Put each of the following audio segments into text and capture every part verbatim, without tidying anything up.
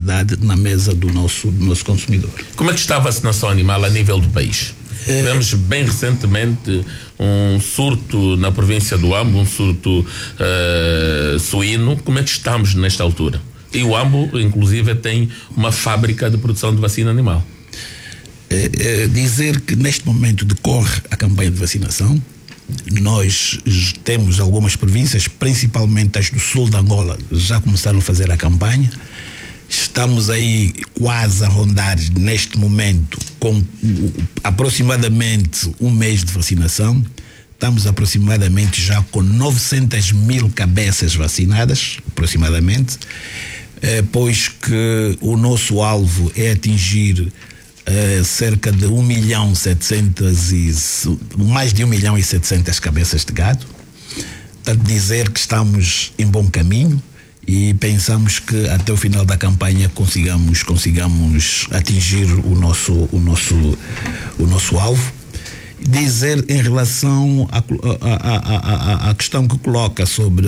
qualidade na mesa do nosso, do nosso consumidor. Como é que está a vacinação animal a nível do país? É... Tivemos bem recentemente um surto na província do Ambo, um surto uh, suíno. Como é que estamos nesta altura? E o Ambo, inclusive, tem uma fábrica de produção de vacina animal. É, é dizer que neste momento decorre a campanha de vacinação. Nós temos algumas províncias, principalmente as do sul da Angola, já começaram a fazer a campanha. Estamos aí quase a rondar neste momento com aproximadamente um mês de vacinação. Estamos aproximadamente já com novecentas mil cabeças vacinadas, aproximadamente, eh, pois que o nosso alvo é atingir eh, cerca de um milhão setecentos e mais de um milhão e setecentas cabeças de gado. Portanto, dizer que estamos em bom caminho. E pensamos que até o final da campanha consigamos, consigamos atingir o nosso, o nosso, o nosso alvo. Dizer em relação à questão que coloca sobre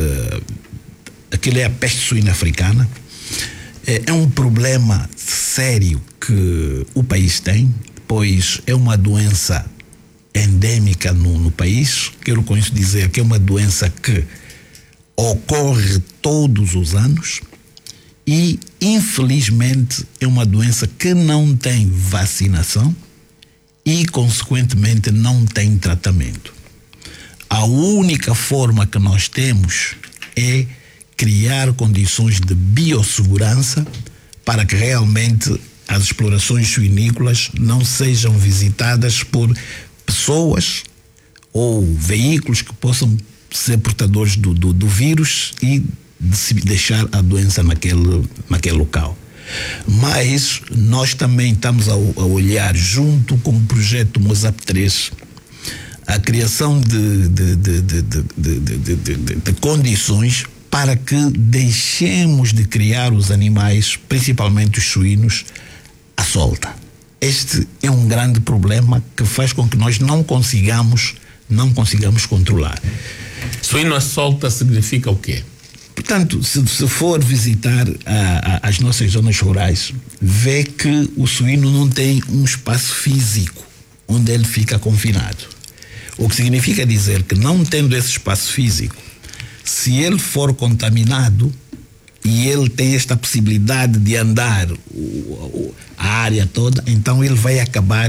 aquilo é a peste suína africana, é, é um problema sério que o país tem, pois é uma doença endêmica no, no país. Quero com isso dizer que é uma doença que ocorre todos os anos e, infelizmente, é uma doença que não tem vacinação e, consequentemente, não tem tratamento. A única forma que nós temos é criar condições de biossegurança para que realmente as explorações suinícolas não sejam visitadas por pessoas ou veículos que possam ser portadores do, do, do vírus e de deixar a doença naquele, naquele local. Mas nós também estamos a, a olhar, junto com o projeto Mosap três, a criação de, de, de, de, de, de, de, de, de, de condições para que deixemos de criar os animais, principalmente os suínos, à solta. Este é um grande problema que faz com que nós não consigamos, não consigamos controlar. Suíno à solta significa o quê? Portanto, se, se for visitar a, a, as nossas zonas rurais, vê que o suíno não tem um espaço físico onde ele fica confinado. O que significa dizer que, não tendo esse espaço físico, se ele for contaminado e ele tem esta possibilidade de andar o, o, a área toda, então ele vai acabar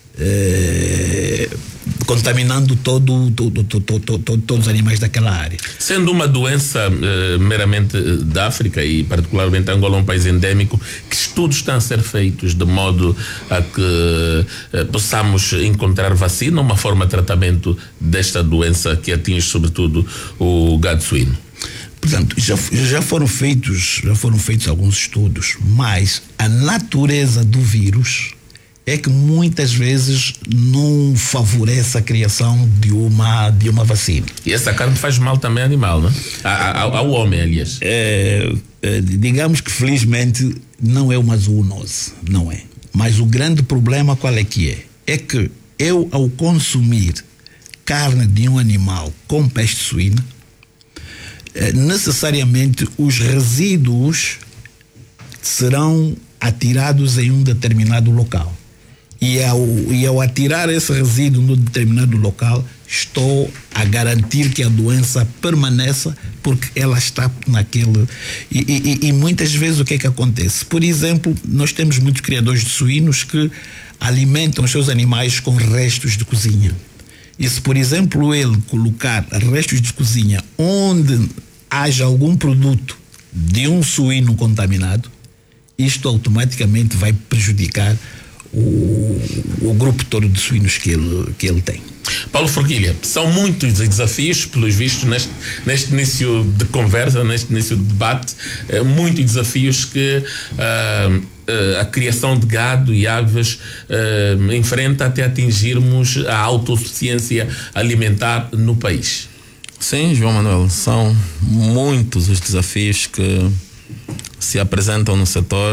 eh, contaminando todo, todo, todo, todo, todo, todos os animais daquela área. Sendo uma doença eh, meramente da África e particularmente Angola, um país endémico, que estudos estão a ser feitos de modo a que eh, possamos encontrar vacina, uma forma de tratamento desta doença que atinge sobretudo o gado suíno? Portanto, já, já foram feitos, já foram feitos alguns estudos, mas a natureza do vírus é que muitas vezes não favorece a criação de uma, de uma vacina. E essa carne faz mal também ao animal, não é? Ao, ao homem, aliás. É, é, digamos que felizmente não é uma zoonose, não é. Mas o grande problema qual é que é? É que eu, ao consumir carne de um animal com peste suína, é, necessariamente os resíduos serão atirados em um determinado local. E ao, e ao atirar esse resíduo num determinado local, estou a garantir que a doença permaneça, porque ela está naquele... E, e, e muitas vezes o que é que acontece? Por exemplo, nós temos muitos criadores de suínos que alimentam os seus animais com restos de cozinha. E se, por exemplo, ele colocar restos de cozinha onde haja algum produto de um suíno contaminado, isto automaticamente vai prejudicar O, o grupo todo de suínos que ele, que ele tem. Paulo Forquilha, são muitos desafios, pelos vistos, neste, neste início de conversa, neste início de debate, eh, muitos desafios que uh, uh, a criação de gado e aves uh, enfrenta até atingirmos a autossuficiência alimentar no país. Sim, João Manuel, são muitos os desafios que se apresentam no setor.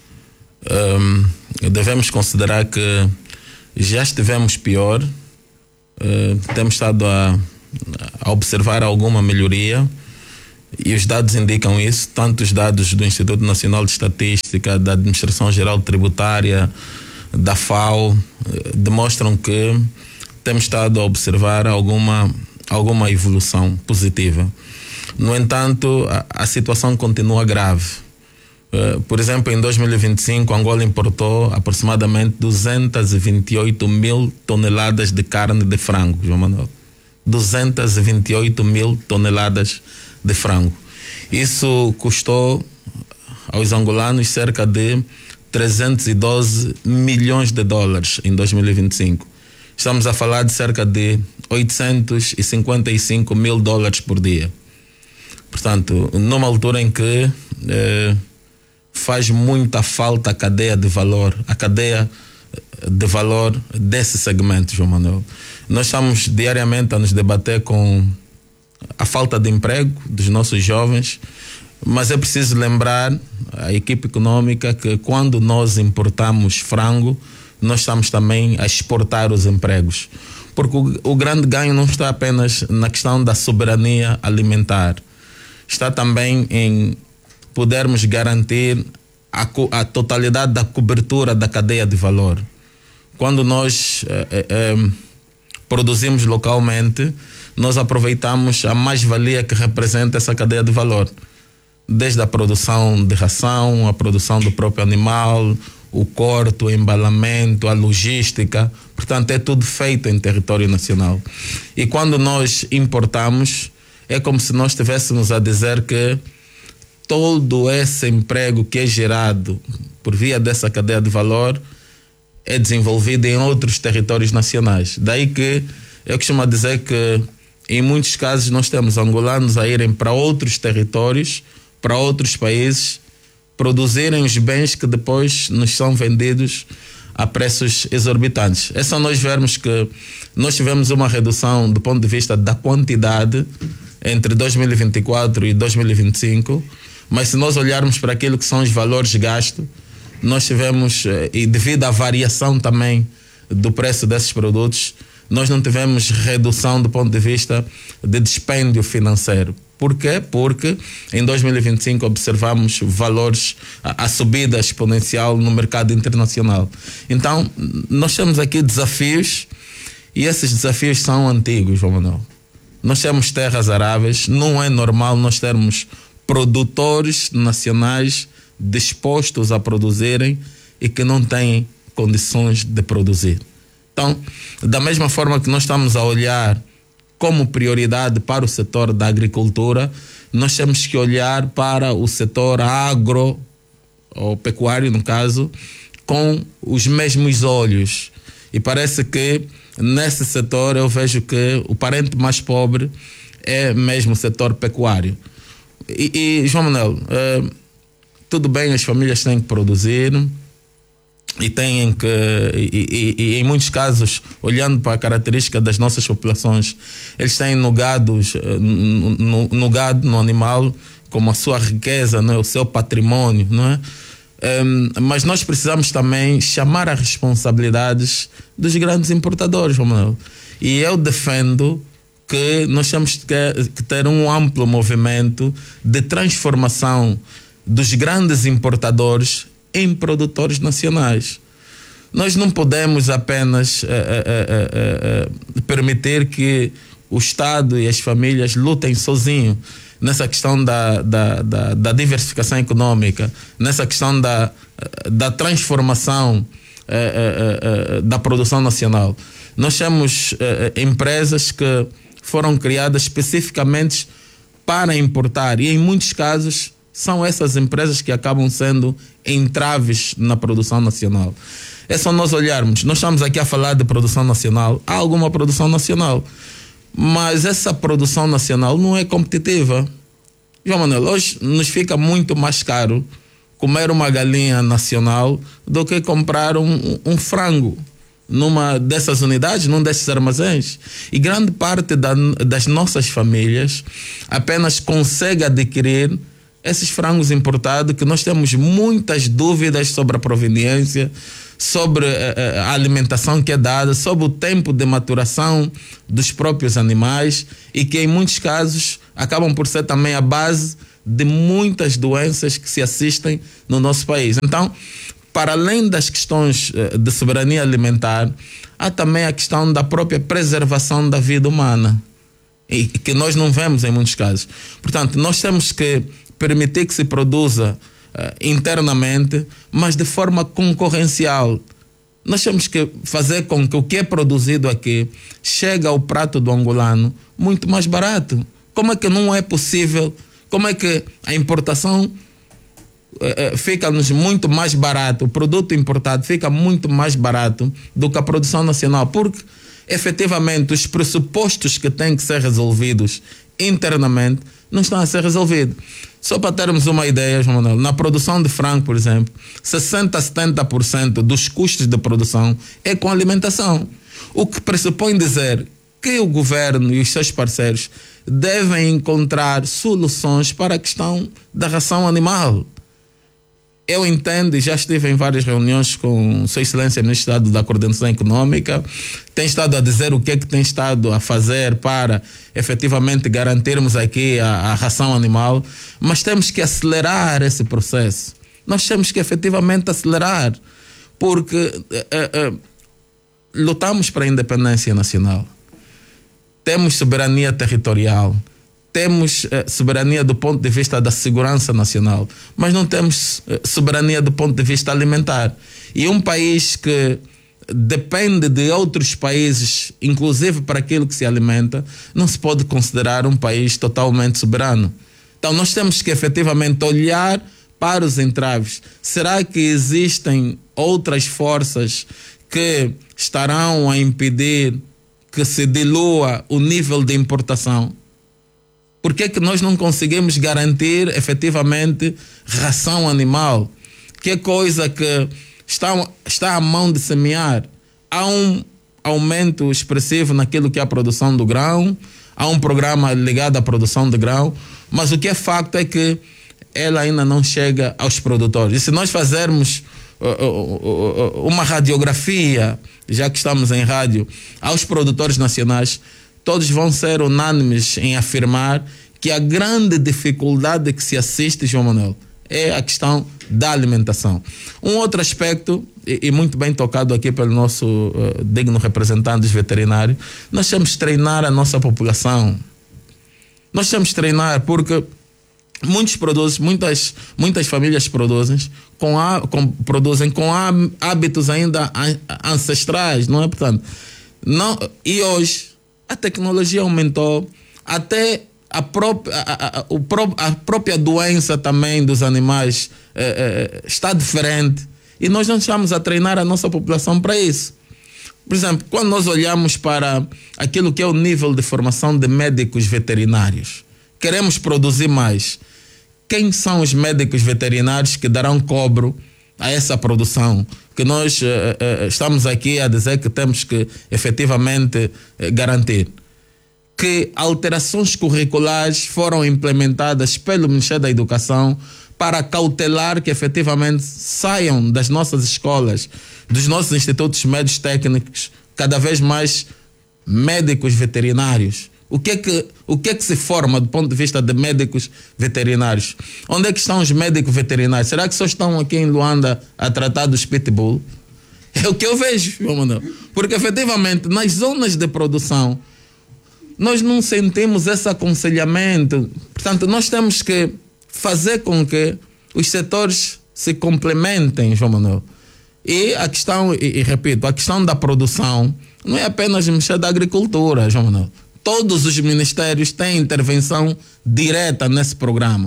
Um, devemos considerar que já estivemos pior, uh, temos estado a, a observar alguma melhoria E os dados indicam isso, tanto os dados do Instituto Nacional de Estatística, da Administração Geral Tributária, da F A O, demonstram que temos estado a observar alguma, alguma evolução positiva. No entanto, a, a situação continua grave. Uh, por exemplo, em dois mil e vinte e cinco, Angola importou aproximadamente duzentas e vinte e oito mil toneladas de carne de frango, João Manuel. duzentas e vinte e oito mil toneladas de frango. Isso custou aos angolanos cerca de trezentos e doze milhões de dólares em dois mil e vinte e cinco. Estamos a falar de cerca de oitocentos e cinquenta e cinco mil dólares por dia. Portanto, numa altura em que eh, faz muita falta a cadeia de valor, a cadeia de valor desse segmento, João Manuel. Nós estamos diariamente a nos debater com a falta de emprego dos nossos jovens, mas é preciso lembrar a equipe econômica que quando nós importamos frango, nós estamos também a exportar os empregos. Porque o, o grande ganho não está apenas na questão da soberania alimentar, está também em podermos garantir a, a totalidade da cobertura da cadeia de valor. Quando nós eh, eh, produzimos localmente, nós aproveitamos a mais-valia que representa essa cadeia de valor. Desde a produção de ração, a produção do próprio animal, o corte, o embalamento, a logística. Portanto, é tudo feito em território nacional. E quando nós importamos, é como se nós estivéssemos a dizer que todo esse emprego que é gerado por via dessa cadeia de valor é desenvolvido em outros territórios nacionais. Daí que eu costumo dizer que em muitos casos nós temos angolanos a irem para outros territórios, para outros países, produzirem os bens que depois nos são vendidos a preços exorbitantes. É só nós vermos que nós tivemos uma redução do ponto de vista da quantidade entre dois mil e vinte e quatro e dois mil e vinte e cinco, mas se nós olharmos para aquilo que são os valores gastos, nós tivemos, e devido à variação também do preço desses produtos, nós não tivemos redução do ponto de vista de dispêndio financeiro. Por quê? Porque em dois mil e vinte e cinco observamos valores, a, a subida exponencial no mercado internacional. Então, nós temos aqui desafios, e esses desafios são antigos, João Manuel. Nós temos terras aráveis, não é normal nós termos produtores nacionais dispostos a produzirem e que não têm condições de produzir. Então, da mesma forma que nós estamos a olhar como prioridade para o setor da agricultura, nós temos que olhar para o setor agro, ou pecuário no caso, com os mesmos olhos. E parece que nesse setor eu vejo que o parente mais pobre é mesmo o setor pecuário. E, e João Manuel, eh, tudo bem, as famílias têm que produzir, e têm que, e, e, e em muitos casos, olhando para a característica das nossas populações, eles têm no gado, no, no, no gado, no animal, como a sua riqueza, não é? O seu patrimônio, não é? Um, mas nós precisamos também chamar as responsabilidades dos grandes importadores, Romulo. E eu defendo que nós temos que, que ter um amplo movimento de transformação dos grandes importadores em produtores nacionais. Nós não podemos apenas uh, uh, uh, uh, permitir que o Estado e as famílias lutem sozinhos nessa questão da, da, da, da diversificação econômica, nessa questão da, da transformação uh, uh, uh, da produção nacional. Nós temos uh, empresas que foram criadas especificamente para importar, e em muitos casos são essas empresas que acabam sendo entraves na produção nacional. É só nós olharmos, nós estamos aqui a falar de produção nacional, há alguma produção nacional, mas essa produção nacional não é competitiva. João Manuel, hoje nos fica muito mais caro comer uma galinha nacional do que comprar um, um frango numa dessas unidades, num desses armazéns. E grande parte da, das nossas famílias apenas consegue adquirir esses frangos importados, que nós temos muitas dúvidas sobre a proveniência, sobre a alimentação que é dada, sobre o tempo de maturação dos próprios animais, e que em muitos casos acabam por ser também a base de muitas doenças que se assistem no nosso país. Então, para além das questões de soberania alimentar, há também a questão da própria preservação da vida humana, e que nós não vemos em muitos casos. Portanto, nós temos que permitir que se produza uh, internamente, mas de forma concorrencial. Nós temos que fazer com que o que é produzido aqui chegue ao prato do angolano muito mais barato. Como é que não é possível? Como é que a importação uh, fica-nos muito mais barato, o produto importado fica muito mais barato do que a produção nacional? Porque, efetivamente, os pressupostos que têm que ser resolvidos internamente não estão a ser resolvidos. Só para termos uma ideia, João Manuel, na produção de frango, por exemplo, sessenta a setenta por cento dos custos de produção é com alimentação. O que pressupõe dizer que o governo e os seus parceiros devem encontrar soluções para a questão da ração animal. Eu entendo, e já estive em várias reuniões com Sua Excelência Ministro do Estado da Coordenação Econômica, tem estado a dizer o que é que tem estado a fazer para efetivamente garantirmos aqui a, a ração animal, mas temos que acelerar esse processo. Nós temos que efetivamente acelerar, porque eh, eh, lutamos para a independência nacional, temos soberania territorial, temos eh, soberania do ponto de vista da segurança nacional, mas não temos eh, soberania do ponto de vista alimentar. E um país que depende de outros países, inclusive para aquilo que se alimenta, não se pode considerar um país totalmente soberano. Então nós temos que efetivamente olhar para os entraves. Será que existem outras forças que estarão a impedir que se dilua o nível de importação? Por que é que nós não conseguimos garantir efetivamente ração animal? Que é coisa que está, está à mão de semear. Há um aumento expressivo naquilo que é a produção do grão, há um programa ligado à produção de grão, mas o que é facto é que ela ainda não chega aos produtores. E se nós fazermos uh, uh, uh, uma radiografia, já que estamos em rádio, aos produtores nacionais, todos vão ser unânimes em afirmar que a grande dificuldade que se assiste, João Manuel, é a questão da alimentação. Um outro aspecto, e, e muito bem tocado aqui pelo nosso uh, digno representante veterinário, nós temos que treinar a nossa população. Nós temos que treinar porque muitos produzem, muitas, muitas famílias produzem com, a, com, produzem com hábitos ainda ancestrais, não é? Portanto, não, e hoje a tecnologia aumentou, até a própria, a, a, a própria doença também dos animais eh, eh, está diferente, e nós não estamos a treinar a nossa população para isso. Por exemplo, quando nós olhamos para aquilo que é o nível de formação de médicos veterinários, queremos produzir mais. Quem são os médicos veterinários que darão cobro a essa produção? Que nós uh, uh, estamos aqui a dizer que temos que efetivamente uh, garantir. Que alterações curriculares foram implementadas pelo Ministério da Educação para cautelar que efetivamente saiam das nossas escolas, dos nossos institutos médicos técnicos, cada vez mais médicos veterinários. O que é que, o que é que se forma do ponto de vista de médicos veterinários? Onde é que estão os médicos veterinários? Será que só estão aqui em Luanda a tratar dos pitbull? É o que eu vejo, meu mano. Porque efetivamente nas zonas de produção nós não sentimos esse aconselhamento. Portanto, nós temos que fazer com que os setores se complementem, João Manuel. E a questão, e, e repito, a questão da produção não é apenas o Ministério da Agricultura, João Manuel. Todos os ministérios têm intervenção direta nesse programa.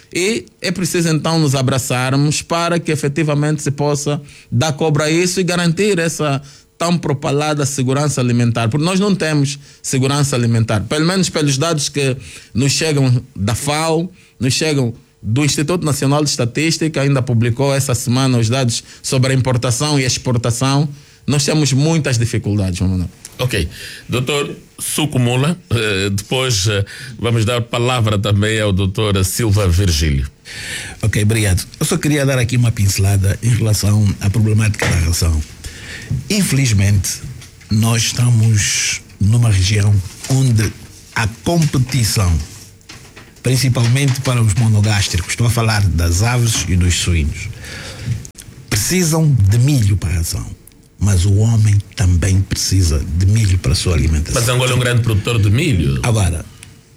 E é preciso então nos abraçarmos para que efetivamente se possa dar cobra a isso e garantir essa tão propalada segurança alimentar. Porque nós não temos segurança alimentar. Pelo menos pelos dados que nos chegam da FAO, nos chegam do Instituto Nacional de Estatística, ainda publicou essa semana os dados sobre a importação e exportação. Nós temos muitas dificuldades, Manuel. Ok. doutor Suco Mula, uh, depois uh, vamos dar palavra também ao doutor Silva Virgílio. Ok, obrigado. Eu só queria dar aqui uma pincelada em relação à problemática da ração. Infelizmente, nós estamos numa região onde a competição, principalmente para os monogástricos, estou a falar das aves e dos suínos, precisam de milho para a ração. Mas o homem também precisa de milho para a sua alimentação. Mas Angola é um grande produtor de milho. Agora,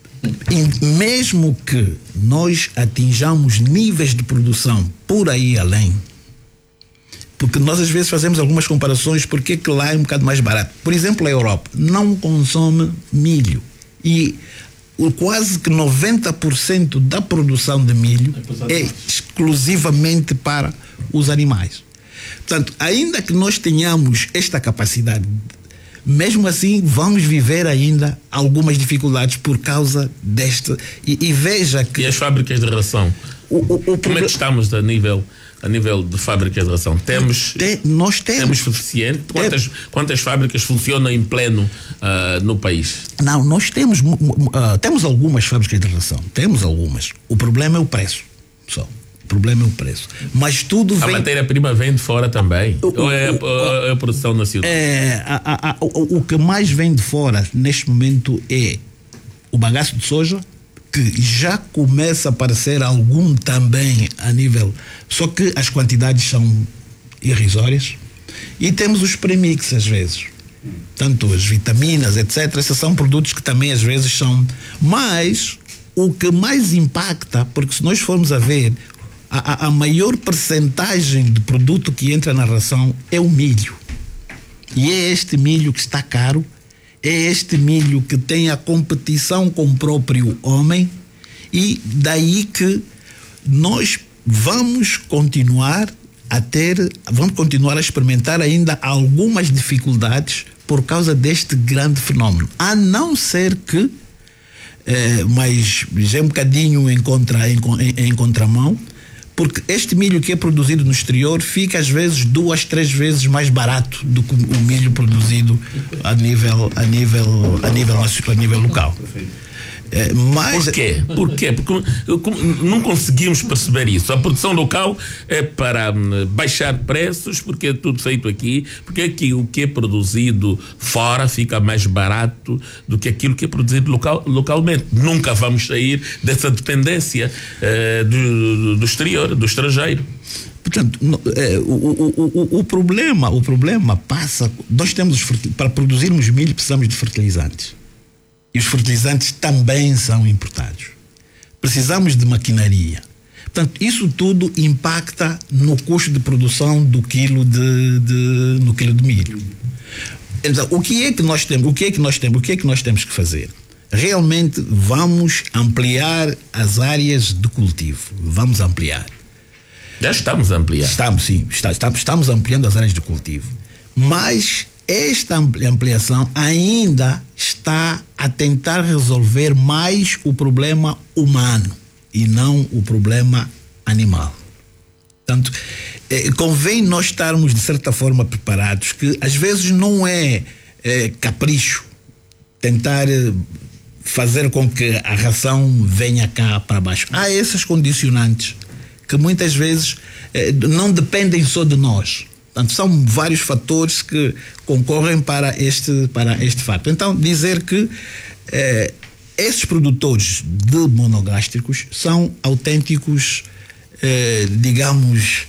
mesmo que nós atinjamos níveis de produção por aí além, porque nós às vezes fazemos algumas comparações porque que lá é um bocado mais barato. Por exemplo, a Europa não consome milho e o quase que noventa por cento da produção de milho é exclusivamente para os animais. Portanto, ainda que nós tenhamos esta capacidade, mesmo assim vamos viver ainda algumas dificuldades por causa desta. E, e veja que... E as fábricas de ração? O, o, o Como é que estamos a nível, a nível de fábricas de ração? Temos, Tem, nós temos. temos suficiente? Quantas, é, quantas fábricas funcionam em pleno uh, no país? Não, nós temos, uh, temos algumas fábricas de ração. Temos algumas. O problema é o preço. Só. O problema é o preço. Mas tudo vem... A matéria-prima vem de fora também? O, Ou é, o, a, é a produção nacional? É, a, a, a, o, o que mais vem de fora neste momento é o bagaço de soja, que já começa a aparecer algum também a nível... Só que as quantidades são irrisórias. E temos os premix às vezes. Tanto as vitaminas, etcétera. Esses são produtos que também às vezes são... Mas o que mais impacta, porque se nós formos a ver... A, a maior percentagem de produto que entra na ração é o milho. E é este milho que está caro, é este milho que tem a competição com o próprio homem, e daí que nós vamos continuar a ter, vamos continuar a experimentar ainda algumas dificuldades por causa deste grande fenómeno. A não ser que, eh, mas já é um bocadinho em, contra, em, em, em contramão, porque este milho que é produzido no exterior fica às vezes duas, três vezes mais barato do que o milho produzido a nível, a nível, a nível, a nível local. É, mas... Por quê? Por quê? Porque não conseguimos perceber isso. A produção local é para baixar preços, porque é tudo feito aqui, porque aqui o que é produzido fora fica mais barato do que aquilo que é produzido local, localmente. Nunca vamos sair dessa dependência eh, do, do exterior, do estrangeiro. Portanto, é, o, o, o, o problema, o problema passa. Nós temos, para produzirmos milho, precisamos de fertilizantes. E os fertilizantes também são importados. Precisamos de maquinaria. Portanto, isso tudo impacta no custo de produção do quilo de, de, no quilo de milho. Então, o que é que nós temos? O que é que nós temos? O que é que nós temos que fazer? Realmente vamos ampliar as áreas de cultivo. Vamos ampliar. Já estamos a ampliar. Estamos, sim. Está, estamos, estamos ampliando as áreas de cultivo. Mas esta ampliação ainda está a tentar resolver mais o problema humano e não o problema animal. Portanto, eh, convém nós estarmos de certa forma preparados, que às vezes não é eh, capricho tentar eh, fazer com que a ração venha cá para baixo. Há esses condicionantes que muitas vezes eh, não dependem só de nós. Portanto, são vários fatores que concorrem para este, para este facto. Então, dizer que eh, esses produtores de monogástricos são autênticos, eh, digamos,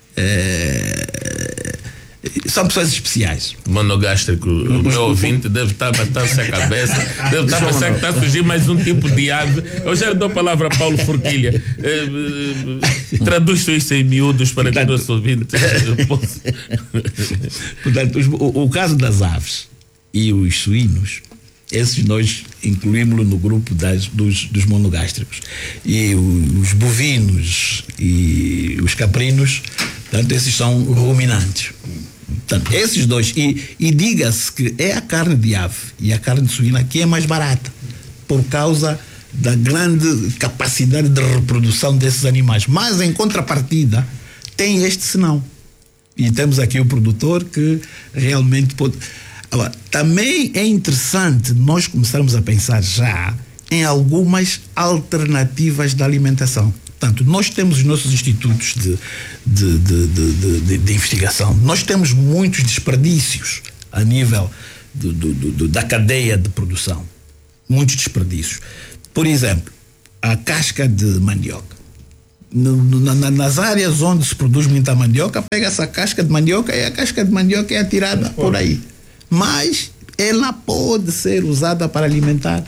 eh, são pessoas especiais. Monogástrico, o meu ouvinte deve estar batendo-se a cabeça, deve estar a pensar que está a surgir mais um tipo de ave. Eu já dou a palavra a Paulo Forquilha. Eh, traduz isso em miúdos para que o nosso ouvinte possa. Portanto, o, o caso das aves e os suínos, esses nós incluímos no grupo das, dos, dos monogástricos. E os bovinos e os caprinos, portanto, esses são ruminantes. Portanto, esses dois, e, e diga-se que é a carne de ave e a carne de suína que é mais barata, por causa da grande capacidade de reprodução desses animais. Mas, em contrapartida, tem este senão. E temos aqui o produtor que realmente pode... Agora, também é interessante nós começarmos a pensar já em algumas alternativas da alimentação. Portanto, nós temos os nossos institutos de, de, de, de, de, de investigação, nós temos muitos desperdícios a nível do, do, do, da cadeia de produção. Muitos desperdícios. Por exemplo, a casca de mandioca. No, no, na, nas áreas onde se produz muita mandioca, pega essa casca de mandioca e a casca de mandioca é atirada por aí. Mas ela pode ser usada para alimentar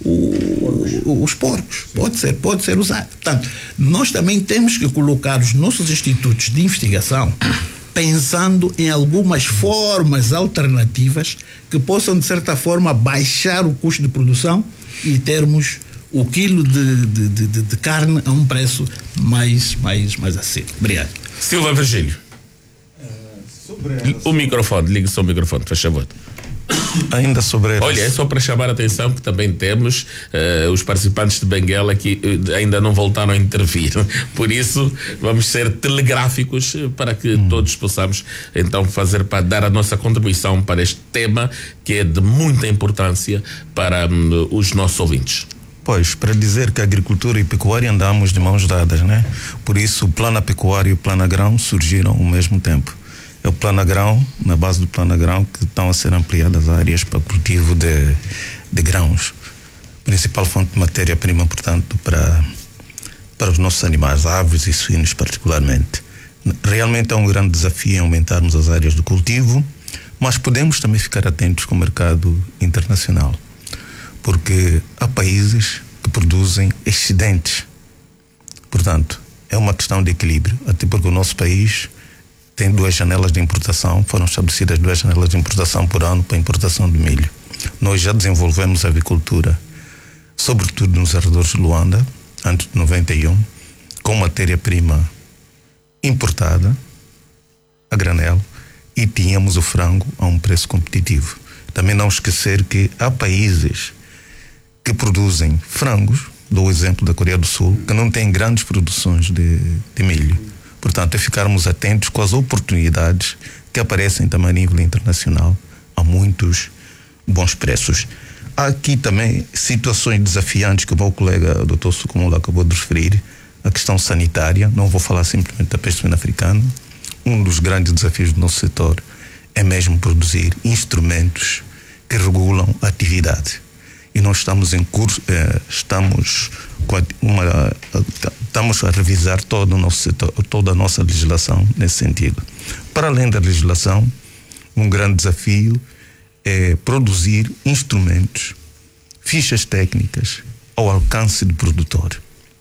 o, o, os porcos. Pode ser, pode ser usada. Portanto, nós também temos que colocar os nossos institutos de investigação pensando em algumas formas alternativas que possam, de certa forma, baixar o custo de produção e termos o quilo de, de, de, de carne a um preço mais, mais, mais acessível. Obrigado. Silva Virgílio. Uh, sobre essa... O microfone, ligue só o microfone, por favor. Ainda sobre essa... Olha, é só para chamar a atenção que também temos uh, os participantes de Benguela que uh, ainda não voltaram a intervir. Por isso, vamos ser telegráficos para que hum. todos possamos então fazer, para dar a nossa contribuição para este tema que é de muita importância para um, os nossos ouvintes. Pois, para dizer que a agricultura e pecuária andamos de mãos dadas, né? Por isso, o plano pecuário e o plano grão surgiram ao mesmo tempo. É o plano grão, na base do plano grão, que estão a ser ampliadas áreas para cultivo de, de grãos. Principal fonte de matéria-prima, portanto, para, para os nossos animais, aves e suínos particularmente. Realmente é um grande desafio aumentarmos as áreas de cultivo, mas podemos também ficar atentos com o mercado internacional. Porque há países que produzem excedentes. Portanto, é uma questão de equilíbrio, até porque o nosso país tem duas janelas de importação, foram estabelecidas duas janelas de importação por ano para importação de milho. Nós já desenvolvemos a avicultura, sobretudo nos arredores de Luanda, antes de noventa e um, com matéria-prima importada, a granel, e tínhamos o frango a um preço competitivo. Também não esquecer que há países que produzem frangos, dou o exemplo da Coreia do Sul, que não têm grandes produções de, de milho. Portanto, é ficarmos atentos com as oportunidades que aparecem também a nível internacional a muitos bons preços. Há aqui também situações desafiantes que o meu colega, o doutor Sucumula, acabou de referir, a questão sanitária. Não vou falar simplesmente da peste suína africana. Um dos grandes desafios do nosso setor é mesmo produzir instrumentos que regulam a atividade. E nós estamos em curso, eh, estamos, com uma, estamos a revisar todo o nosso setor, toda a nossa legislação nesse sentido. Para além da legislação, um grande desafio é produzir instrumentos, fichas técnicas ao alcance do produtor.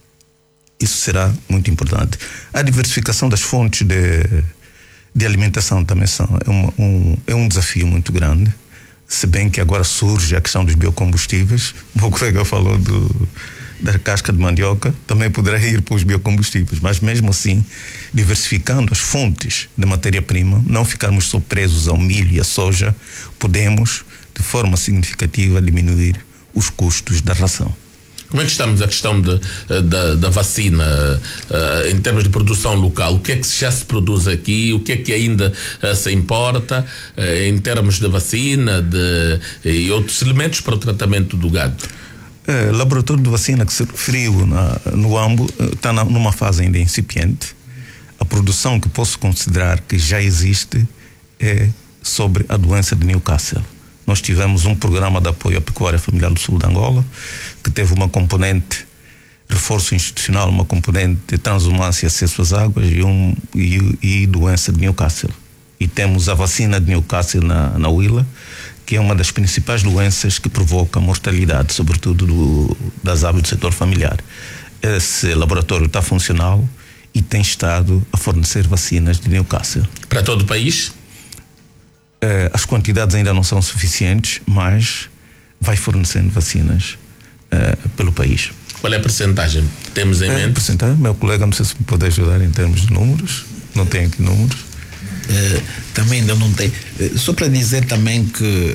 Isso será muito importante. A diversificação das fontes de, de alimentação também são, é, uma, um, é um desafio muito grande. Se bem que agora surge a questão dos biocombustíveis, o meu colega falou do, da casca de mandioca, também poderá ir para os biocombustíveis, mas mesmo assim, diversificando as fontes de matéria-prima, não ficarmos só presos ao milho e à soja, podemos, de forma significativa, diminuir os custos da ração. Como é que estamos a questão de, da, da vacina uh, em termos de produção local? O que é que já se produz aqui? O que é que ainda uh, se importa uh, em termos de vacina de, e outros elementos para o tratamento do gado? É, o laboratório de vacina que se referiu na, no Ambo está na, numa fase ainda incipiente. A produção que posso considerar que já existe é sobre a doença de Newcastle. Nós tivemos um programa de apoio à pecuária familiar do sul de Angola, que teve uma componente reforço institucional, uma componente de transumância e acesso às águas e, um, e, e doença de Newcastle. E temos a vacina de Newcastle na, na Huila, que é uma das principais doenças que provoca mortalidade, sobretudo do, das aves do setor familiar. Esse laboratório está funcional e tem estado a fornecer vacinas de Newcastle. Para todo o país? Uh, as quantidades ainda não são suficientes, mas vai fornecendo vacinas uh, pelo país. Qual é a percentagem que temos em é, mente? Percentagem, meu colega, não sei se me pode ajudar em termos de números, não tem aqui números. Uh, também ainda não tem. Uh, só para dizer também que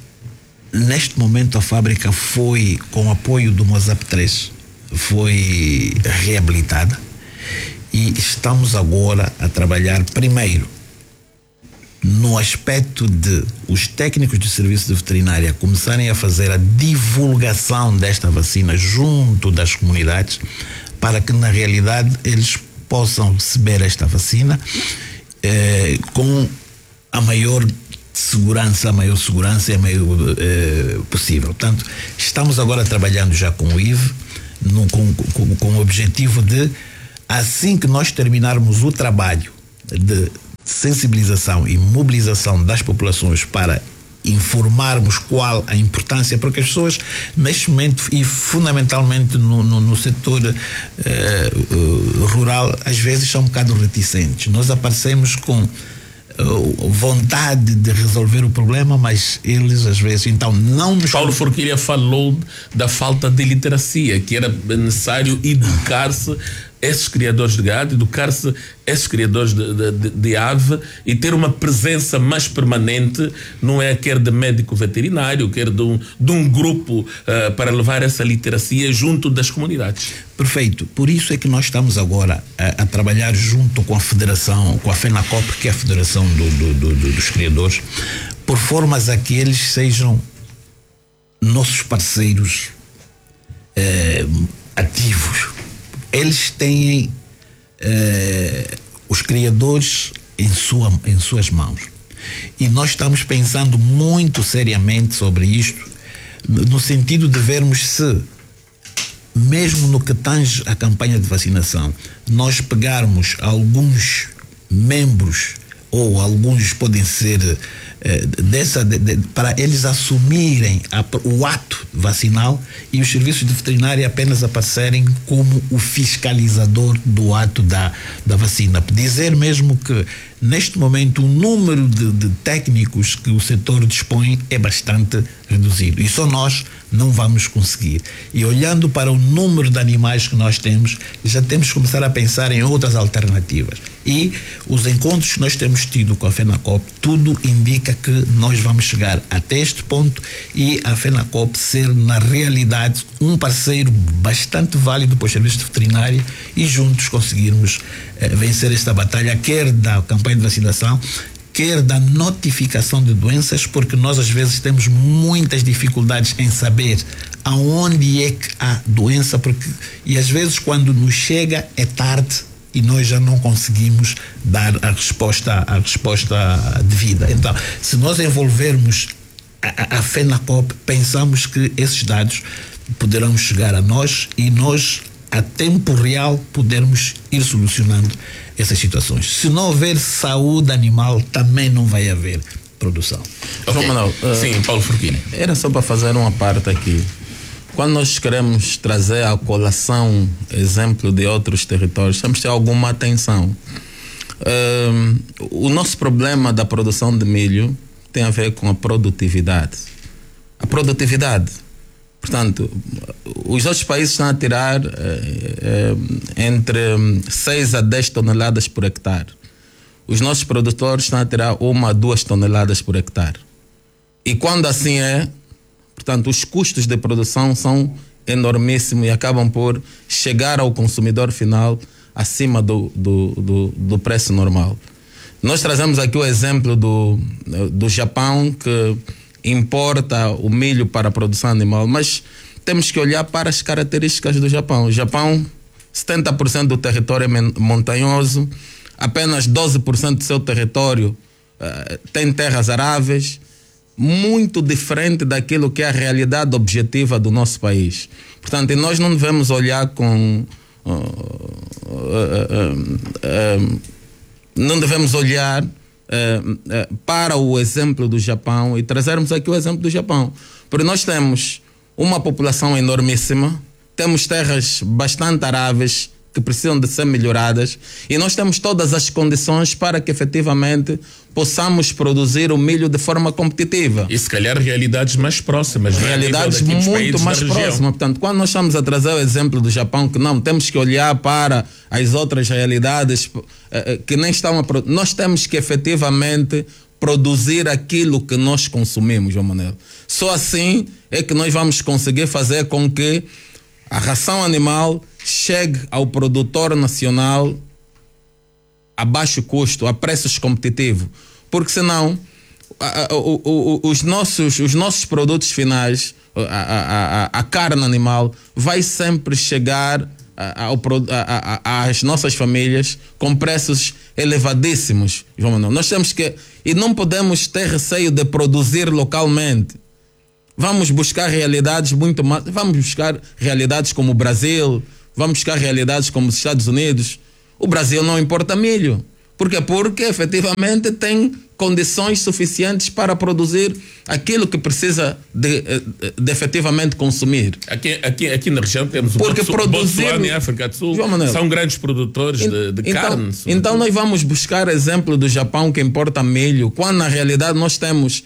neste momento a fábrica foi, com o apoio do Mosap três, foi reabilitada e estamos agora a trabalhar primeiro no aspecto de os técnicos de serviço de veterinária começarem a fazer a divulgação desta vacina junto das comunidades, para que na realidade eles possam receber esta vacina eh, com a maior segurança, a maior segurança e a maior eh, possível. Portanto, estamos agora trabalhando já com o I V E, no, com, com, com o objetivo de, assim que nós terminarmos o trabalho de sensibilização e mobilização das populações para informarmos qual a importância, porque as pessoas neste momento e fundamentalmente no, no, no setor eh, rural às vezes são um bocado reticentes. Nós aparecemos com vontade de resolver o problema, mas eles às vezes então não nos... Paulo Forquilha falou da falta de literacia, que era necessário educar-se esses criadores de gado, educar-se esses criadores de, de, de ave e ter uma presença mais permanente, não é quer de médico veterinário, quer de um, de um grupo uh, para levar essa literacia junto das comunidades. Perfeito. Por isso é que nós estamos agora a, a trabalhar junto com a Federação, com a FENACOP, que é a Federação do, do, do, do, dos Criadores, por formas a que eles sejam nossos parceiros eh, ativos. Eles têm eh, os criadores em, sua, em suas mãos. E nós estamos pensando muito seriamente sobre isto, no sentido de vermos se, mesmo no que tange a campanha de vacinação, nós pegarmos alguns membros, ou alguns podem ser eh, dessa, de, de, para eles assumirem a, o ato vacinal e os serviços de veterinária apenas aparecerem como o fiscalizador do ato da, da vacina. Dizer mesmo que neste momento o número de, de técnicos que o setor dispõe é bastante reduzido e só nós não vamos conseguir. E olhando para o número de animais que nós temos, já temos que começar a pensar em outras alternativas. E os encontros que nós temos tido com a FENACOP, tudo indica que nós vamos chegar até este ponto e a FENACOP ser, na realidade, um parceiro bastante válido para os serviços de veterinária e juntos conseguirmos eh, vencer esta batalha, quer da campanha de vacinação, quer da notificação de doenças, porque nós às vezes temos muitas dificuldades em saber aonde é que há doença, porque, e às vezes quando nos chega é tarde e nós já não conseguimos dar a resposta, a resposta devida. Então, se nós envolvermos a, a FENACOP, pensamos que esses dados poderão chegar a nós e nós, a tempo real, podermos ir solucionando essas situações. Se não houver saúde animal, também não vai haver produção. Okay. João Manuel, uh, sim, Paulo Forquilha. Era só para fazer uma parte aqui. Quando nós queremos trazer à colação exemplo de outros territórios, temos que ter alguma atenção. Uh, o nosso problema da produção de milho tem a ver com a produtividade. A produtividade. Portanto, os outros países estão a tirar eh, eh, entre seis a dez toneladas por hectare. Os nossos produtores estão a tirar uma a duas toneladas por hectare. E quando assim é, portanto, os custos de produção são enormíssimos e acabam por chegar ao consumidor final acima do, do, do, do preço normal. Nós trazemos aqui o exemplo do, do Japão, que importa o milho para a produção animal, mas temos que olhar para as características do Japão. O Japão, setenta por cento do território é montanhoso, apenas doze por cento do seu território uh, tem terras aráveis, muito diferente daquilo que é a realidade objetiva do nosso país. Portanto, nós não devemos olhar com... Uh, uh, uh, uh, uh, não devemos olhar Uh, uh, para o exemplo do Japão e trazermos aqui o exemplo do Japão, porque nós temos uma população enormíssima, temos terras bastante aráveis que precisam de ser melhoradas e nós temos todas as condições para que efetivamente possamos produzir o milho de forma competitiva. E se calhar realidades mais próximas. Realidades muito mais próximas. Portanto, quando nós estamos a trazer o exemplo do Japão, que não, temos que olhar para as outras realidades eh, que nem estão a produzir. Nós temos que efetivamente produzir aquilo que nós consumimos, João Manuel. Só assim é que nós vamos conseguir fazer com que a ração animal chegue ao produtor nacional a baixo custo, a preços competitivos. Porque senão a, a, o, o, os, nossos, os nossos produtos finais, a, a, a, a carne animal, vai sempre chegar ao, a, a, às nossas famílias com preços elevadíssimos, João Manuel. Nós temos que, e não podemos ter receio de produzir localmente. Vamos buscar realidades muito mais, vamos buscar realidades como o Brasil, vamos buscar realidades como os Estados Unidos. O Brasil não importa milho. Por quê? Porque efetivamente tem condições suficientes para produzir aquilo que precisa de, de, de efetivamente consumir. Aqui, aqui, aqui na região temos o Porque produzir... Botsuana e África do Sul são grandes produtores in, de, de então, carne. Então nós vamos buscar exemplo do Japão que importa milho, quando na realidade nós temos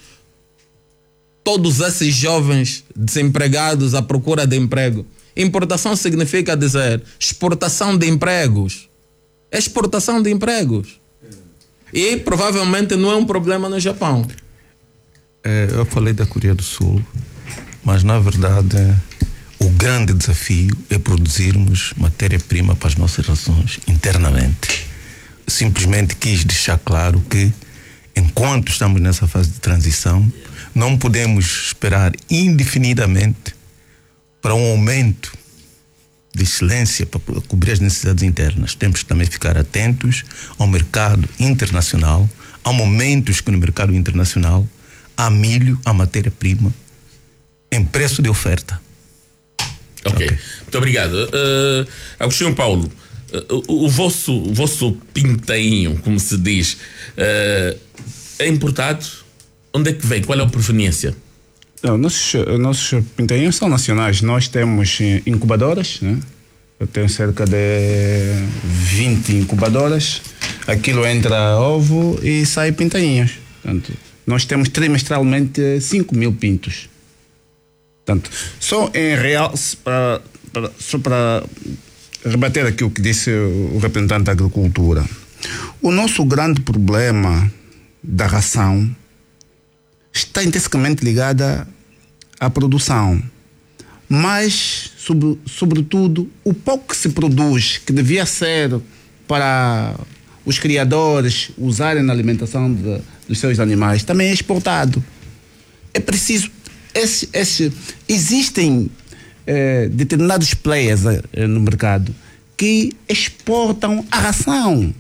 todos esses jovens desempregados à procura de emprego. Importação significa dizer exportação de empregos. Exportação de empregos. E provavelmente não é um problema no Japão. É, eu falei da Coreia do Sul, mas na verdade o grande desafio é produzirmos matéria-prima para as nossas rações internamente. Simplesmente quis deixar claro que enquanto estamos nessa fase de transição, não podemos esperar indefinidamente para um aumento de excelência para cobrir as necessidades internas. Temos que também ficar atentos ao mercado internacional. Há momentos que no mercado internacional há milho, há matéria-prima em preço de oferta. Ok, okay. Muito obrigado. Uh, Agostinho Paulo, uh, o, o, vosso, o vosso pintainho, como se diz, uh, é importado? Onde é que vem? Qual é a proveniência? Não, nossos, nossos pintainhos são nacionais. Nós temos incubadoras, né? Eu tenho cerca de vinte incubadoras. Aquilo entra ovo e sai pintainhos. Portanto, nós temos trimestralmente cinco mil pintos. Portanto, só em real, para, para, só para rebater aqui o que disse o representante da agricultura. O nosso grande problema da ração está intrinsecamente ligada à produção, mas, sobre, sobretudo, o pouco que se produz, que devia ser para os criadores usarem na alimentação de, dos seus animais, também é exportado. É preciso... Esse, esse, existem eh, determinados players eh, no mercado que exportam a ração.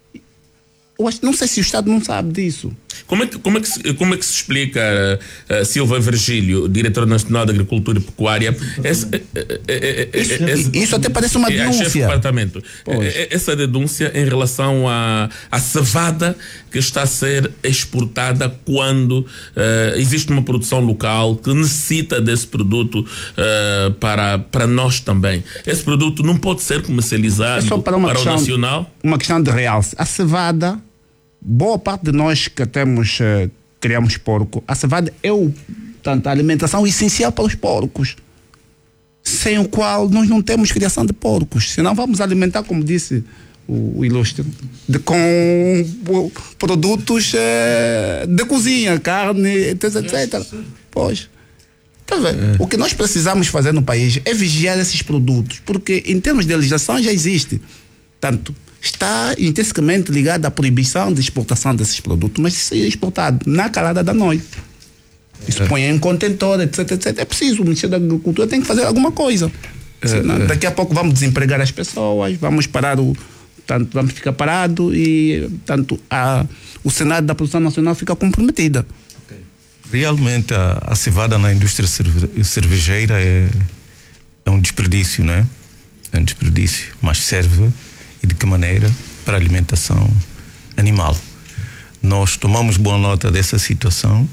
Eu acho, não sei se o Estado não sabe disso. Como é que, como é que, se, como é que se explica, uh, Silva Virgílio, diretor nacional de Agricultura e Pecuária, esse, isso, esse, isso até parece uma denúncia. Chefe de departamento. Essa denúncia em relação à, à cevada que está a ser exportada quando uh, existe uma produção local que necessita desse produto uh, para, para nós também. Esse produto não pode ser comercializado é só para, uma para questão, o nacional? Uma questão de realce. A cevada, boa parte de nós que temos, uh, criamos porco, a cevada é o, portanto, a alimentação essencial para os porcos, sem o qual nós não temos criação de porcos. Senão vamos alimentar, como disse o, o ilustre, de, com uh, produtos uh, de cozinha, carne, etc, etcétera. Pois. Tá vendo? É. O que nós precisamos fazer no país é vigiar esses produtos, porque em termos de legislação já existe. Tanto está intrinsecamente ligado à proibição de exportação desses produtos, mas isso é exportado na calada da noite. Isso é. põe em contentor, etc, etcétera. É preciso, o Ministério da Agricultura tem que fazer alguma coisa. É. Senão, daqui a pouco vamos desempregar as pessoas, vamos parar o... Tanto, vamos ficar parados e tanto, a, o cenário da produção nacional fica comprometida. Realmente a, a cevada na indústria cerve, cervejeira é, é um desperdício, não é? É um desperdício, mas serve e de que maneira? Para a alimentação animal. Nós tomamos boa nota dessa situação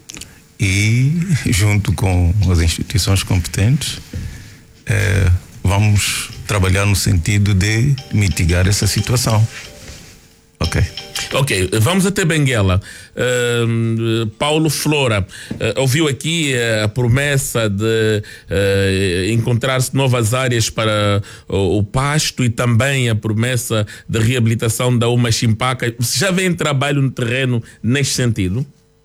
e, junto com as instituições competentes, eh, vamos trabalhar no sentido de mitigar essa situação. Ok. Ok, vamos até Benguela. Uh, Paulo Flora, uh, ouviu aqui uh, a promessa de uh, encontrar-se novas áreas para uh, o pasto e também a promessa de reabilitação da Uma Chimpaca. Você já vem em trabalho no terreno neste sentido?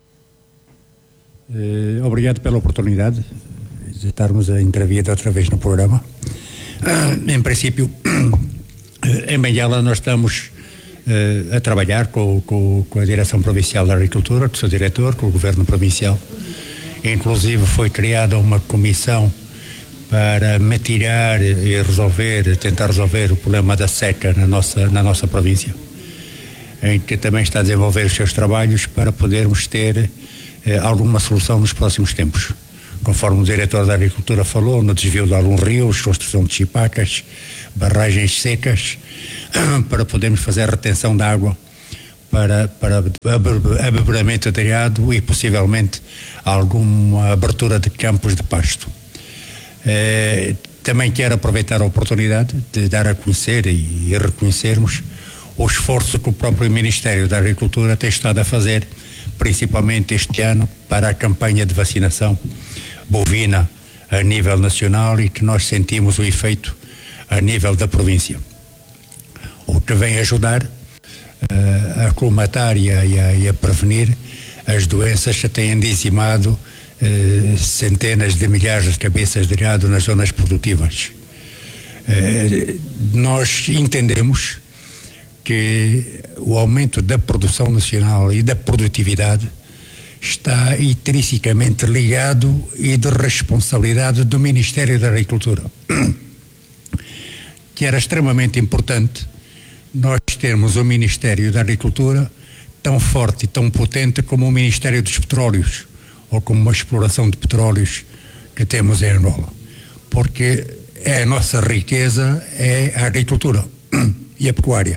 Uh, obrigado pela oportunidade de estarmos a intervir outra vez no programa. Uh, em princípio, em Benguela nós estamos Uh, a trabalhar com, com, com a Direção Provincial da Agricultura, com o seu diretor, com o Governo Provincial. Inclusive foi criada uma comissão para mitigar e resolver, tentar resolver o problema da seca na nossa, na nossa província, em que também está a desenvolver os seus trabalhos para podermos ter eh, alguma solução nos próximos tempos. Conforme o diretor da Agricultura falou, no desvio de alguns rios, construção de chipacas, barragens secas, para podermos fazer a retenção de água para, para abeberamento de gado e possivelmente alguma abertura de campos de pasto. Eh, também quero aproveitar a oportunidade de dar a conhecer e, e reconhecermos o esforço que o próprio Ministério da Agricultura tem estado a fazer, principalmente este ano, para a campanha de vacinação bovina a nível nacional, e que nós sentimos o efeito a nível da província, o que vem ajudar uh, a colmatar e a, e, a, e a prevenir as doenças que têm dizimado uh, centenas de milhares de cabeças de gado nas zonas produtivas. Uh, nós entendemos que o aumento da produção nacional e da produtividade está intrinsecamente ligado e de responsabilidade do Ministério da Agricultura, que era extremamente importante nós termos um Ministério da Agricultura tão forte e tão potente como o Ministério dos Petróleos, ou como uma exploração de petróleos que temos em Angola, porque é a nossa riqueza, é a agricultura e a pecuária.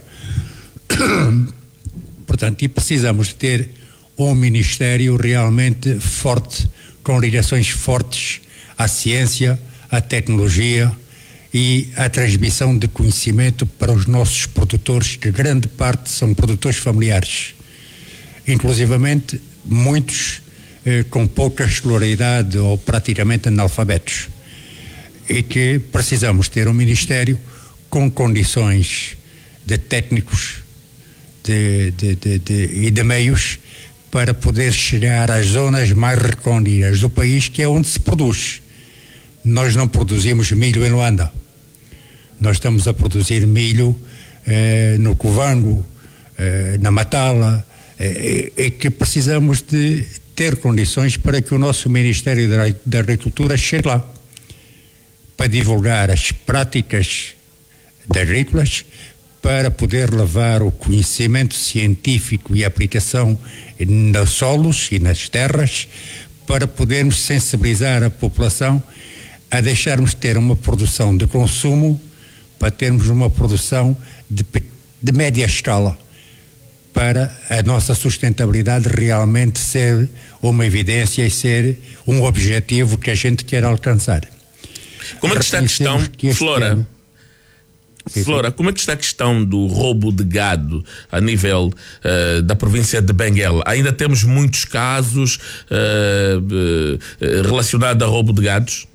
Portanto, e precisamos de ter um Ministério realmente forte, com ligações fortes à ciência, à tecnologia e à transmissão de conhecimento para os nossos produtores, que grande parte são produtores familiares, inclusivamente muitos eh, com pouca escolaridade ou praticamente analfabetos, e que precisamos ter um Ministério com condições de técnicos de, de, de, de, e de meios para poder chegar às zonas mais recônditas do país, que é onde se produz. Nós não produzimos milho em Luanda, nós estamos a produzir milho eh, no Covango, eh, na Matala, eh, e que precisamos de ter condições para que o nosso Ministério da, da Agricultura chegue lá, para divulgar as práticas agrícolas, para poder levar o conhecimento científico e a aplicação nos solos e nas terras, para podermos sensibilizar a população a deixarmos de ter uma produção de consumo para termos uma produção de, de média escala, para a nossa sustentabilidade realmente ser uma evidência e ser um objetivo que a gente quer alcançar. Como é que está a questão, que Flora? Ano, Flora, como é que está a questão do roubo de gado a nível uh, da província de Benguela? Ainda temos muitos casos uh, uh, relacionados a roubo de gados?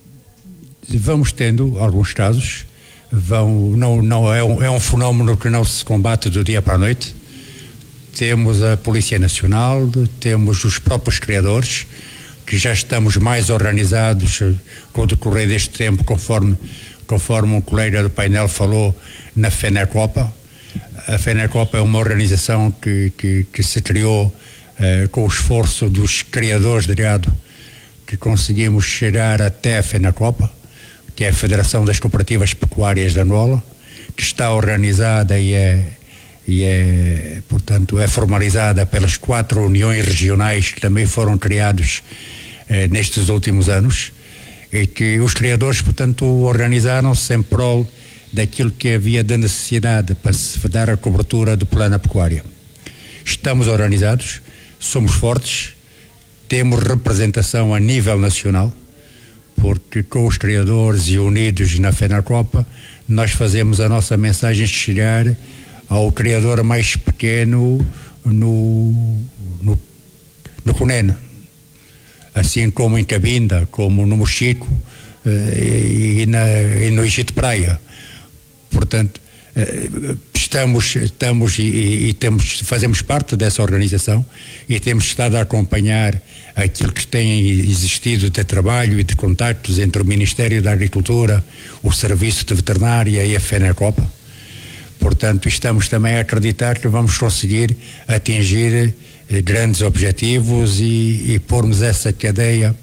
Vamos tendo alguns casos. Vão, não, não, é, um, é um fenómeno que não se combate do dia para a noite. Temos a Polícia Nacional, temos os próprios criadores, que já estamos mais organizados com o decorrer deste tempo, conforme conforme um colega do painel falou, na FENACOPA. A FENACOPA é uma organização que, que, que se criou eh, com o esforço dos criadores de gado, que conseguimos chegar até a FENACOPA, que é a Federação das Cooperativas Pecuárias de Angola, que está organizada e é, e é, portanto, é formalizada pelas quatro uniões regionais que também foram criados eh, nestes últimos anos, e que os criadores, portanto, organizaram-se em prol daquilo que havia de necessidade para se dar a cobertura do plano pecuário. Estamos organizados, somos fortes, temos representação a nível nacional, porque com os criadores e unidos na FENACOPA, nós fazemos a nossa mensagem chegar ao criador mais pequeno no, no, no Cunene, assim como em Cabinda, como no Mochico eh, e, na, e no Egito Praia. Portanto, eh, estamos, estamos e, e temos, fazemos parte dessa organização e temos estado a acompanhar aquilo que tem existido de trabalho e de contactos entre o Ministério da Agricultura, o Serviço de Veterinária e a FENACOPA. Portanto, estamos também a acreditar que vamos conseguir atingir grandes objetivos e, e pormos essa cadeia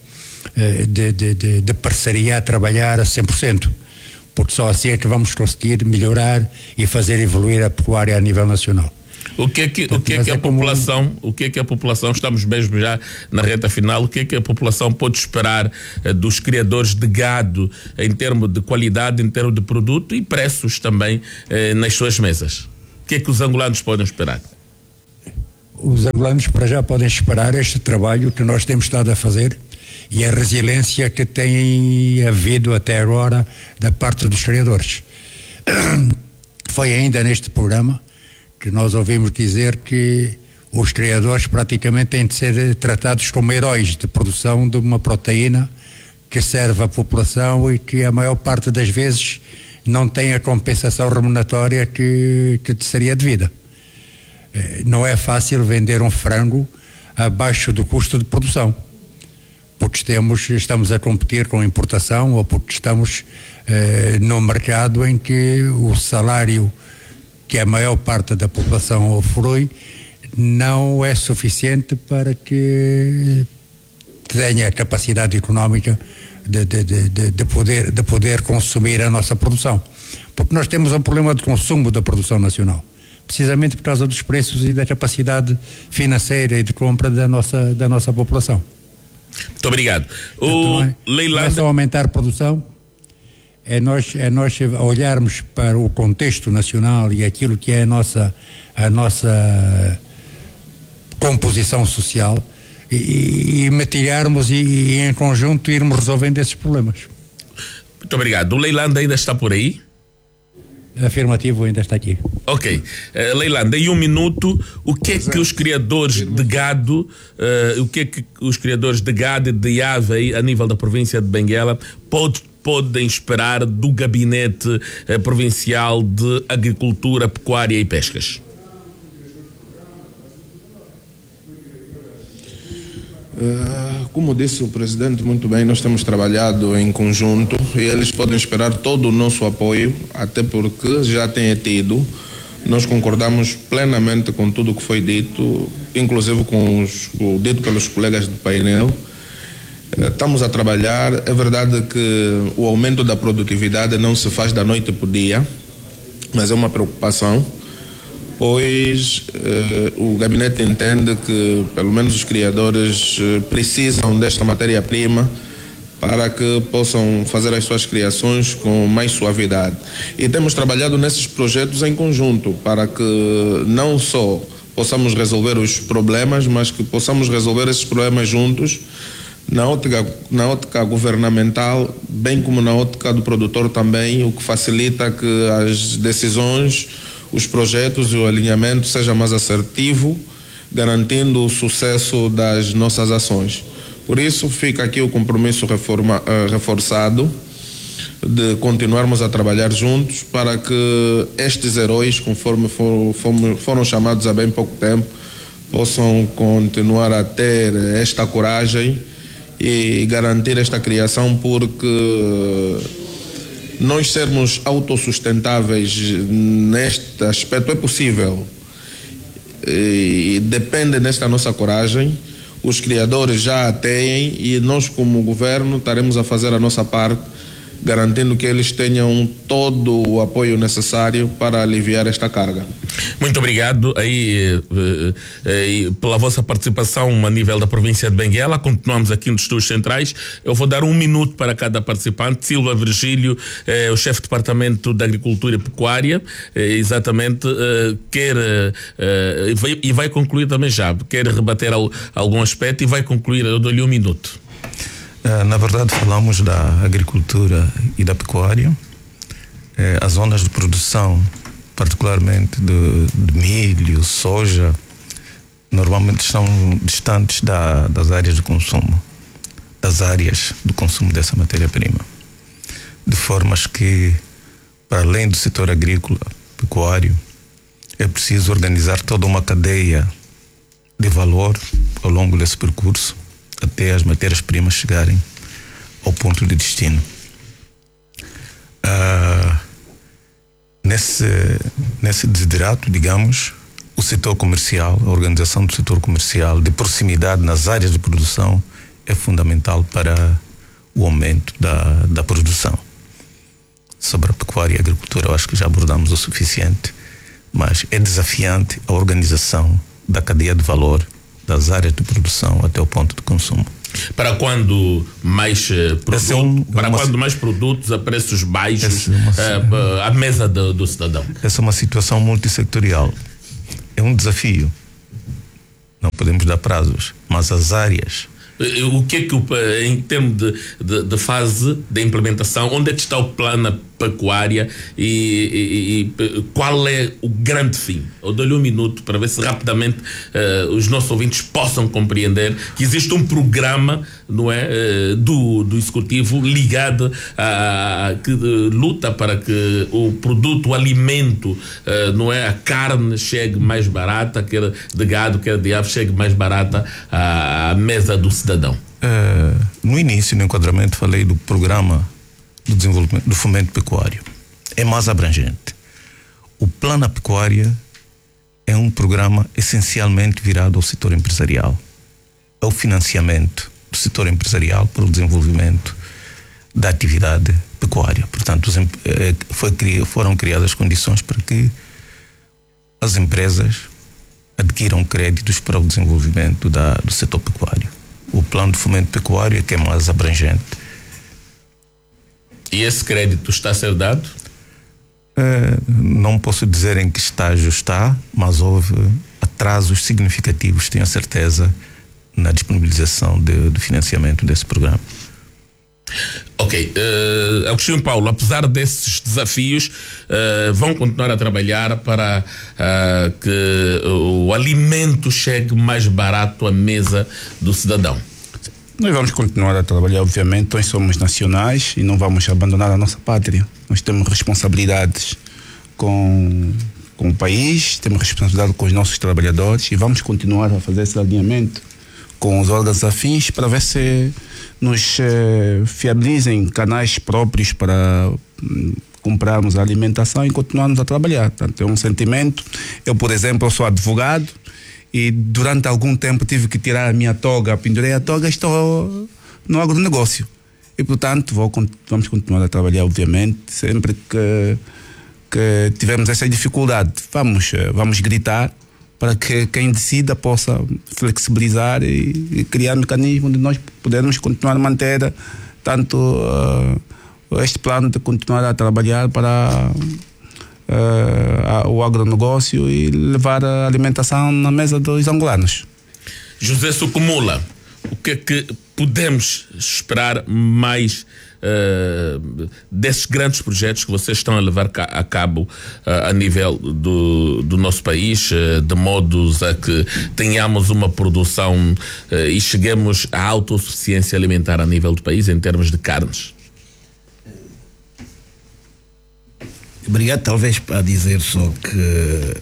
de, de, de, de parceria a trabalhar a cem por cento, porque só assim é que vamos conseguir melhorar e fazer evoluir a pecuária a nível nacional. O que é que, o que, é que a população, o que é que a população, estamos mesmo já na reta final, o que é que a população pode esperar eh, dos criadores de gado em termos de qualidade, em termos de produto e preços também eh, nas suas mesas? O que é que os angolanos podem esperar? Os angolanos para já podem esperar este trabalho que nós temos estado a fazer e a resiliência que tem havido até agora da parte dos criadores. Foi ainda neste programa que nós ouvimos dizer que os criadores praticamente têm de ser tratados como heróis de produção de uma proteína que serve à população e que a maior parte das vezes não tem a compensação remuneratória que, que seria devida. Não é fácil vender um frango abaixo do custo de produção, porque temos, estamos a competir com importação ou porque estamos eh, no mercado em que o salário que a maior parte da população usufrui não é suficiente para que tenha a capacidade económica de, de, de, de, poder, de poder consumir a nossa produção. Porque nós temos um problema de consumo da produção nacional, precisamente por causa dos preços e da capacidade financeira e de compra da nossa, da nossa população. Muito obrigado. O não é, Leilanda... não é só aumentar a produção, é nós, é nós olharmos para o contexto nacional e aquilo que é a nossa, a nossa composição social e, e matilharmos e, e em conjunto irmos resolvendo esses problemas. Muito obrigado. O Leilanda ainda está por aí? Afirmativo, ainda está aqui. Ok. Uh, Leilanda, em um minuto, o que é que os criadores de gado, uh, o que é que os criadores de gado e de ave aí, a nível da província de Benguela pode, podem esperar do Gabinete uh, Provincial de Agricultura, Pecuária e Pescas? Uh, como disse o Presidente muito bem, nós temos trabalhado em conjunto e eles podem esperar todo o nosso apoio, até porque já tem tido. Nós concordamos plenamente com tudo o que foi dito, inclusive com os, o dito pelos colegas do painel. Uh, estamos a trabalhar. É verdade que o aumento da produtividade não se faz da noite para o dia, mas é uma preocupação, pois eh, o gabinete entende que pelo menos os criadores eh, precisam desta matéria-prima para que possam fazer as suas criações com mais suavidade. E temos trabalhado nesses projetos em conjunto para que não só possamos resolver os problemas, mas que possamos resolver esses problemas juntos na ótica, na ótica governamental, bem como na ótica do produtor também, o que facilita que as decisões, os projetos e o alinhamento seja mais assertivo, garantindo o sucesso das nossas ações. Por isso fica aqui o compromisso reforma, uh, reforçado de continuarmos a trabalhar juntos para que estes heróis, conforme for, for, foram chamados há bem pouco tempo, possam continuar a ter esta coragem e garantir esta criação, porque nós sermos autossustentáveis neste aspecto é possível e depende desta nossa coragem. Os criadores já a têm e nós como governo estaremos a fazer a nossa parte, garantindo que eles tenham todo o apoio necessário para aliviar esta carga. Muito obrigado aí eh, eh, pela vossa participação a nível da província de Benguela. Continuamos aqui nos estúdios centrais. Eu vou dar um minuto para cada participante. Silva Virgílio, eh, o chefe de departamento de Agricultura e Pecuária, eh, exatamente, eh, quer eh, e, vai, e vai concluir também já, quer rebater al, algum aspecto e vai concluir. Eu dou-lhe um minuto. Na verdade, falamos da agricultura e da pecuária. As zonas de produção, particularmente de, de milho, soja, normalmente estão distantes da, das áreas de consumo, das áreas do consumo dessa matéria-prima. De formas que, para além do setor agrícola, pecuário, é preciso organizar toda uma cadeia de valor ao longo desse percurso, até as matérias-primas chegarem ao ponto de destino. Ah, nesse, nesse desidrato, digamos, o setor comercial, a organização do setor comercial de proximidade nas áreas de produção é fundamental para o aumento da, da produção. Sobre a pecuária e a agricultura, eu acho que já abordamos o suficiente, mas é desafiante a organização da cadeia de valor das áreas de produção até o ponto de consumo. Para quando mais uh, produto, é um, para uma, quando mais produtos a preços baixos é uma, uh, à mesa do, do cidadão. Essa é uma situação multissectorial. É um desafio. Não podemos dar prazos, mas as áreas. O que é que, em termos de, de, de fase de implementação, onde é que está o plano pecuária e, e, e qual é o grande fim? Eu dou-lhe um minuto para ver se rapidamente uh, os nossos ouvintes possam compreender que existe um programa, não é, uh, do, do Executivo ligado a, a que uh, luta para que o produto, o alimento, uh, não é, a carne chegue mais barata, quer de gado, quer de ave, chegue mais barata à, à mesa do cidadão. Uh, no início, no enquadramento, falei do programa do desenvolvimento do fomento pecuário. É mais abrangente. O Plano Pecuária é um programa essencialmente virado ao setor empresarial, ao financiamento do setor empresarial para o desenvolvimento da atividade pecuária. Portanto, os, eh, foi, foram criadas condições para que as empresas adquiram créditos para o desenvolvimento da, do setor pecuário. O Plano de Fomento Pecuário é que é mais abrangente. E esse crédito está a ser dado? Uh, não posso dizer em que estágio está, mas houve atrasos significativos, tenho a certeza, na disponibilização de, de financiamento desse programa. Ok, uh, Agostinho Paulo, apesar desses desafios, uh, vão continuar a trabalhar para uh, que o alimento chegue mais barato à mesa do cidadão? Nós vamos continuar a trabalhar, obviamente. Nós somos nacionais e não vamos abandonar a nossa pátria. Nós temos responsabilidades com, com o país, temos responsabilidade com os nossos trabalhadores e vamos continuar a fazer esse alinhamento com os órgãos afins para ver se nos eh, fiabilizem canais próprios para hum, comprarmos a alimentação e continuarmos a trabalhar. Portanto, é um sentimento. Eu, por exemplo, eu sou advogado e durante algum tempo tive que tirar a minha toga, pendurei a toga e estou no agronegócio. E, portanto, vou, vamos continuar a trabalhar, obviamente, sempre que, que tivermos essa dificuldade. Vamos, vamos gritar para que quem decida possa flexibilizar e, e criar mecanismos de nós podermos continuar a manter tanto uh, este plano de continuar a trabalhar para Uh, o agronegócio e levar a alimentação na mesa dos angolanos. José Sucumula, o que é que podemos esperar mais uh, desses grandes projetos que vocês estão a levar a cabo uh, a nível do, do nosso país, uh, de modos a que tenhamos uma produção uh, e cheguemos à autossuficiência alimentar a nível do país em termos de carnes? Obrigado, talvez para dizer só que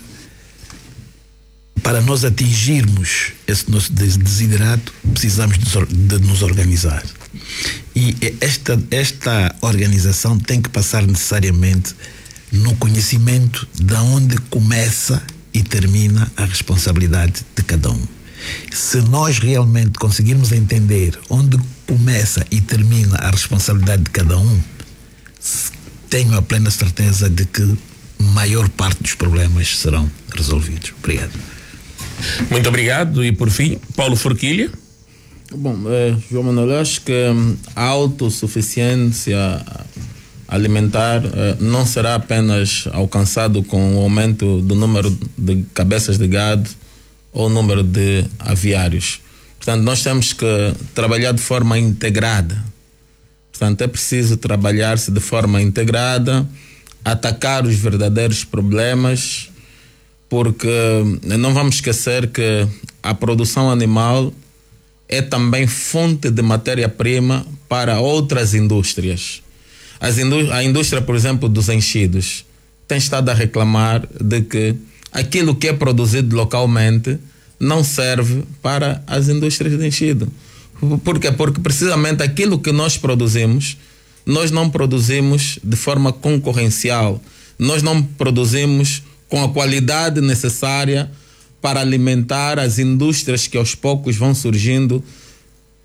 para nós atingirmos esse nosso desiderato precisamos de nos organizar e esta, esta organização tem que passar necessariamente no conhecimento de onde começa e termina a responsabilidade de cada um. Se nós realmente conseguirmos entender onde começa e termina a responsabilidade de cada um, tenho a plena certeza de que a maior parte dos problemas serão resolvidos. Obrigado. Muito obrigado. E por fim, Paulo Forquilha. Bom, eh, João Manuel, acho que a autossuficiência alimentar eh, não será apenas alcançado com o aumento do número de cabeças de gado ou número de aviários. Portanto, nós temos que trabalhar de forma integrada. Portanto, é preciso trabalhar-se de forma integrada, atacar os verdadeiros problemas, porque não vamos esquecer que a produção animal é também fonte de matéria-prima para outras indústrias. As indú- a indústria, por exemplo, dos enchidos, tem estado a reclamar de que aquilo que é produzido localmente não serve para as indústrias de enchido. Por quê? Porque precisamente aquilo que nós produzimos, nós não produzimos de forma concorrencial. Nós não produzimos com a qualidade necessária para alimentar as indústrias que aos poucos vão surgindo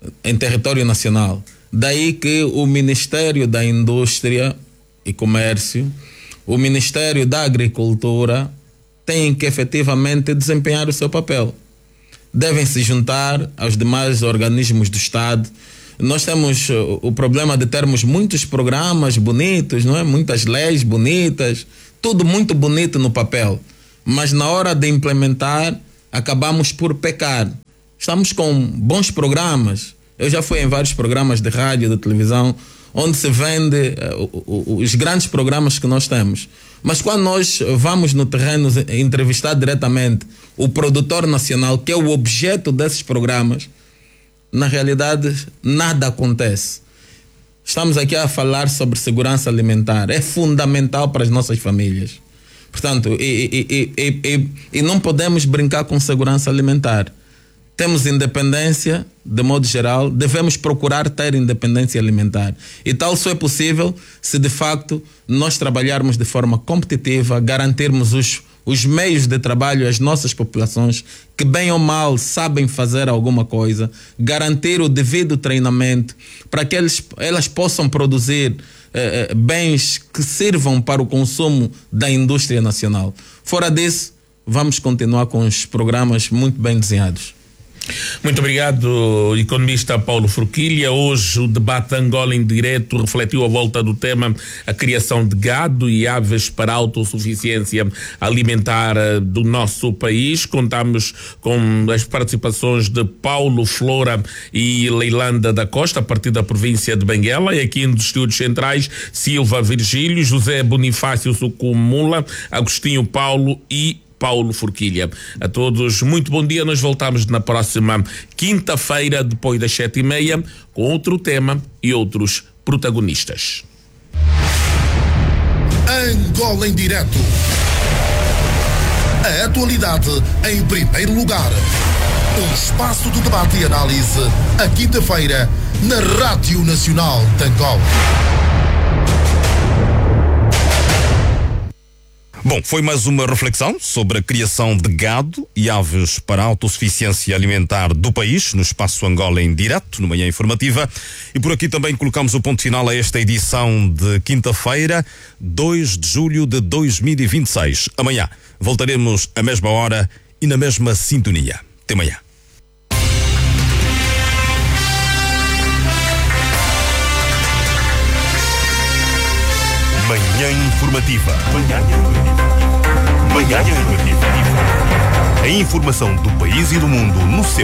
em território nacional. Daí que o Ministério da Indústria e Comércio, o Ministério da Agricultura têm que efetivamente desempenhar o seu papel. Devem se juntar aos demais organismos do Estado. Nós temos o problema de termos muitos programas bonitos, não é? Muitas leis bonitas, tudo muito bonito no papel, mas na hora de implementar acabamos por pecar. Estamos com bons programas. Eu já fui em vários programas de rádio, de televisão, onde se vende uh, os grandes programas que nós temos. Mas quando nós vamos no terreno entrevistar diretamente o produtor nacional, que é o objeto desses programas, na realidade nada acontece. Estamos aqui a falar sobre segurança alimentar. É fundamental para as nossas famílias. Portanto, e, e, e, e, e não podemos brincar com segurança alimentar. Temos independência, de modo geral, devemos procurar ter independência alimentar. E tal só é possível se, de facto, nós trabalharmos de forma competitiva, garantirmos os, os meios de trabalho às nossas populações, que bem ou mal sabem fazer alguma coisa, garantir o devido treinamento para que eles, elas possam produzir eh, bens que sirvam para o consumo da indústria nacional. Fora disso, vamos continuar com os programas muito bem desenhados. Muito obrigado, economista Paulo Forquilha. Hoje o debate Angola em direto refletiu a volta do tema a criação de gado e aves para a autossuficiência alimentar do nosso país. Contamos com as participações de Paulo Flora e Leilanda da Costa, a partir da província de Benguela, e aqui nos estúdios centrais Silva Virgílio, José Bonifácio Sucumula, Agostinho Paulo e Paulo Forquilha. A todos, muito bom dia. Nós voltamos na próxima quinta-feira, depois das sete e meia, com outro tema e outros protagonistas. Angola em direto. A atualidade em primeiro lugar. Um espaço de debate e análise, a quinta-feira, na Rádio Nacional de Angola. Bom, foi mais uma reflexão sobre a criação de gado e aves para a autossuficiência alimentar do país, no Espaço Angola em direto, no Manhã Informativa. E por aqui também colocamos o ponto final a esta edição de quinta-feira, dois de julho de dois mil e vinte e seis. Amanhã voltaremos à mesma hora e na mesma sintonia. Até amanhã. Manhã Informativa. Manhã Informativa. Manhã Informativa. A informação do país e do mundo no seu